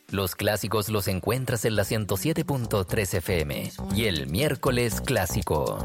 Los clásicos los encuentras en la 107.3 FM y el miércoles clásico.